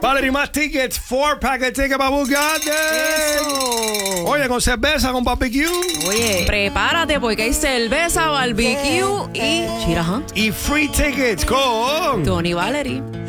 Valerie, más tickets. 4-pack de tickets para Bugatti. Oye, con cerveza, con barbecue. Oye, prepárate porque hay cerveza, barbecue y chiraja. Y free tickets con Tony Valerie.